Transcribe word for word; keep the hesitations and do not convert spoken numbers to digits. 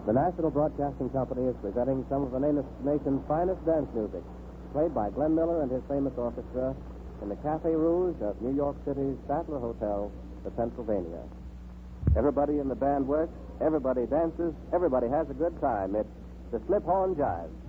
The National Broadcasting Company is presenting some of the nation's finest dance music, played by Glenn Miller and his famous orchestra in the Café Rouge of New York City's Statler Hotel, the Pennsylvania. Everybody in the band works, everybody dances, everybody has a good time. It's the Slip Horn Jive.